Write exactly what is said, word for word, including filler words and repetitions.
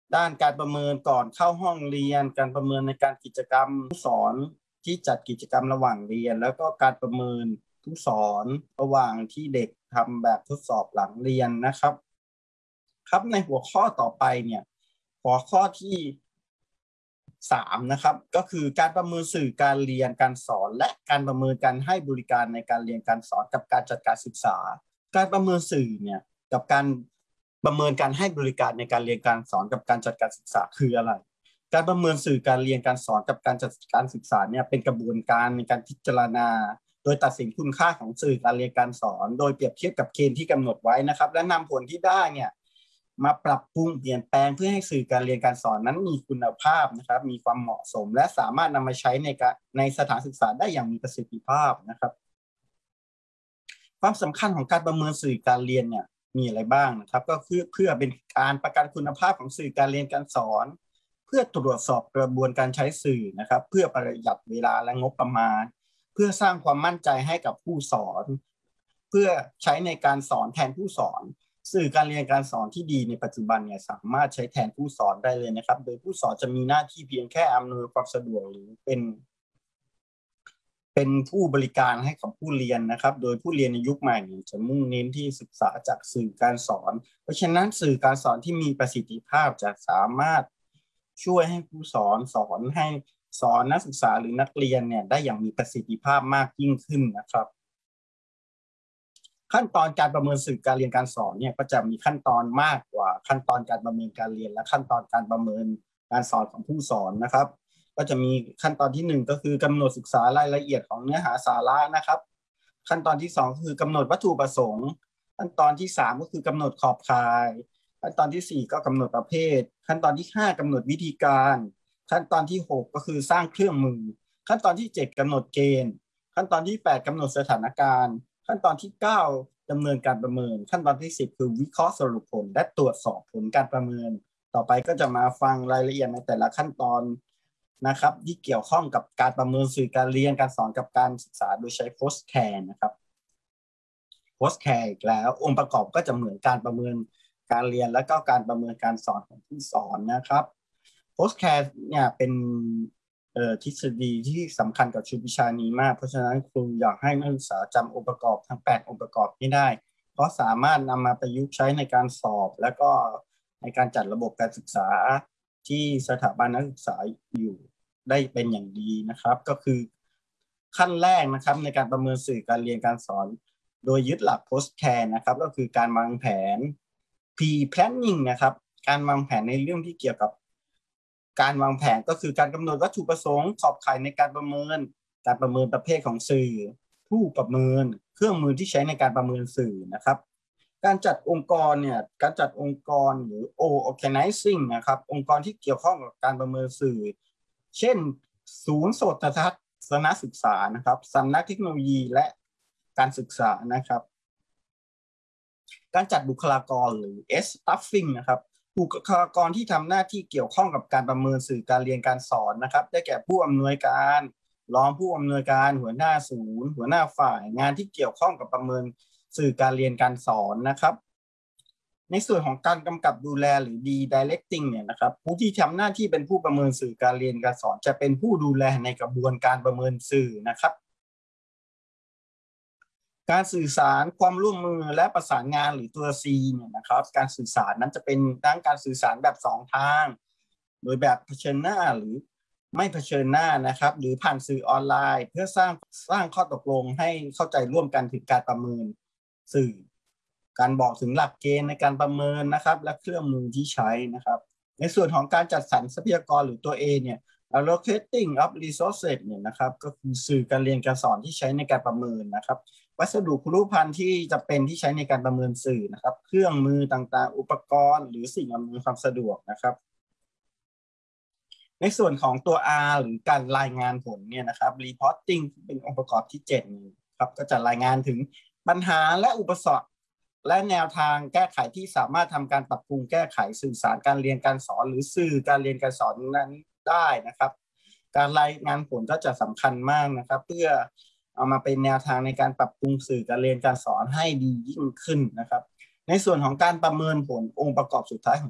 ด้านการประเมินก่อนเข้าห้องเรียนการประเมินในการกิจกรรมสอนที่จัดกิจกรรมระหว่างเรียนแล้วก็การประเมินผู้สอนระหว่างที่เด็กทำแบบทดสอบหลังเรียนนะครับครับในหัวข้อต่อไปเนี่ยหัวข้อที่สามนะครับก็คือการประเมินสื่อการเรียนการสอนและการประเมินการให้บริการในการเรียนการสอนกับการจัดการศึกษาการประเมินสื่อเนี่ยกับการประเมินการให้บริการในการเรียนการสอนกับการจัดการศึกษาคืออะไรการประเมินสื่อการเรียนการสอนกับการจัดการศึกษาเนี่ยเป็นกระบวนการในการพิจารณาโดยตัดสินคุณค่าของสื่อการเรียนการสอนโดยเปรียบเทียบกับเกณฑ์ที่กำหนดไว้นะครับและนำผลที่ได้เนี่ยมาปรับปรุงเปลี่ยนแปลงเพื่อให้สื่อการเรียนการสอนนั้นมีคุณภาพนะครับมีความเหมาะสมและสามารถนำมาใช้ในการในสถานศึกษาได้อย่างมีประสิทธิภาพนะครับความสำคัญของการประเมินสื่อการเรียนเนี่ยมีอะไรบ้างนะครับก็คือเพื่อเป็นการประกันคุณภาพของสื่อการเรียนการสอนเพื่อตรวจสอบกระบวนการใช้สื่อนะครับเพื่อประหยัดเวลาและงบประมาณเพื่อสร้างความมั่นใจให้กับผู้สอนเพื่อใช้ในการสอนแทนผู้สอนสื่อการเรียนการสอนที่ดีในปัจจุบันเนี่ยสามารถใช้แทนผู้สอนได้เลยนะครับโดยผู้สอนจะมีหน้าที่เพียงแค่อำนวยความสะดวกหรือเป็นเป็นผู้บริการให้กับผู้เรียนนะครับโดยผู้เรียนในยุคใหม่จะมุ่งเน้นที่ศึกษาจากสื่อการสอนเพราะฉะนั้นสื่อการสอนที่มีประสิทธิภาพจะสามารถช่วยให้ผู้สอนสอนให้สอนนักศึกษาหรือนักเรียนเนี่ยได้อย่างมีประสิทธิภาพมากยิ่งขึ้นนะครับขั้นตอนการประเมินสื่อการเรียนการสอนเนี่ยก็จะมีขั้นตอนมากกว่าขั้นตอนการประเมินการเรียนและขั้นตอนการประเมินการสอนของผู้สอนนะครับก็จะมีขั้นตอนที่หนึ่งก็คือกำหนดศึกษารายละเอียดของเนื้อหาสาระนะครับขั้นตอนที่สองก็คือกำหนดวัตถุประสงค์ขั้นตอนที่สามก็คือกำหนดขอบข่ายขั้นตอนที่สี่ก็กำหนดประเภทขั้นตอนที่ห้ากำหนดวิธีการขั้นตอนที่หกก็คือสร้างเครื่องมือขั้นตอนที่เจ็ดกำหนดเกณฑ์ขั้นตอนที่แปดกำหนดสถานการณ์ขั้นตอนที่เก้าดำเนินการประเมินขั้นตอนที่สิบคือวิเคราะห์สรุปผลและตรวจสอบผลการประเมินต่อไปก็จะมาฟังรายละเอียดในแต่ละขั้นตอนนะครับที่เกี่ยวข้องกับการประเมินสื่อการเรียนการสอนกับการศึกษาโดยใช้ โพสต์แคร์ นะครับ โพสต์ แคร์ อีกแล้วองค์ประกอบก็จะเหมือนการประเมินการเรียนและก็การประเมินการสอนของผู้สอนนะครับ โพสต์ แคร์ เนี่ยเป็นเอ่อทฤษฎีที่สำคัญกับชุดวิชานี้มากเพราะฉะนั้นครูอยากให้นักศึกษาจำองค์ประกอบทั้งแปดองค์ประกอบนี้ได้เพราะสามารถนำมาประยุกต์ใช้ในการสอบและก็ในการจัดระบบการศึกษาที่สถาบันนักศึกษาอยู่ได้เป็นอย่างดีนะครับก็คือขั้นแรกนะครับในการประเมินสื่อการเรียนการสอนโดยยึดหลัก โพสต์ แคร์ นะครับก็คือการวางแผน pre-planning นะครับการวางแผนในเรื่องที่เกี่ยวกับการวางแผนก็คือการกำหนดวัตถุประสงค์ขอบข่ายในการประเมินการประเมินประเภทของสื่อผู้ประเมินเครื่องมือที่ใช้ในการประเมินสื่อนะครับการจัดองค์กรเนี่ยการจัดองค์กรหรือ organizing นะครับองค์กรที่เกี่ยวข้องกับการประเมินสื่อเช่นศูนย์โสตทัศนศึกษานะครับสำนักเทคโนโลยีและการศึกษานะครับการจัดบุคลากรหรือ staffing นะครับบุคลากรที่ทำหน้าที่เกี่ยวข้องกับการประเมินสื่อการเรียนการสอนนะครับได้แก่ผู้อำนวยการรองผู้อำนวยการหัวหน้าศูนย์หัวหน้าฝ่ายงานที่เกี่ยวข้องกับประเมินสื่อการเรียนการสอนนะครับในส่วนของการกำกับดูแลหรือ directing เนี่ยนะครับผู้ที่ทำหน้าที่เป็นผู้ประเมินสื่อการเรียนการสอนจะเป็นผู้ดูแลในกระบวนการประเมินสื่อนะครับการสื่อสารความร่วมมือและประสานงานหรือตัว C เนี่ยนะครับการสื่อสารนั้นจะเป็นทั้งการสื่อสารแบบสองทางโดยแบบเผชิญหน้าหรือไม่เผชิญหน้านะครับหรือผ่านสื่อออนไลน์เพื่อสร้างสร้างข้อตกลงให้เข้าใจร่วมกันถึงการประเมินสื่อการบอกถึงหลักเกณฑ์ในการประเมินนะครับและเครื่องมือที่ใช้นะครับในส่วนของการจัดสรรทรัพยากรหรือตัว A เนี่ย allocating of resources เนี่ยนะครับก็คือสื่อการเรียนการสอนที่ใช้ในการประเมินนะครับวัสดุครุภัณฑ์ที่จะเป็นที่ใช้ในการประเมินสื่อนะครับเครื่องมือต่างๆอุปกรณ์หรือสิ่งอำนวยความสะดวกนะครับในส่วนของตัว R หรือการรายงานผลเนี่ยนะครับ reporting เป็นองค์ประกอบที่เจ็ดครับก็จะรายงานถึงปัญหาและอุปสรรคและแนวทางแก้ไขที่สามารถทำการปรับปรุงแก้ไขสื่อสารการเรียนการสอนหรือสื่อการเรียนการสอนนั้นได้นะครับการรายงานผลก็จะสำคัญมากนะครับเพื่อเอามาเป็นแนวทางในการปรับปรุงสื่อการเรียนการสอนให้ดียิ่งขึ้นนะครับในส่วนของการประเมินผลองค์ประกอบสุดท้ายของ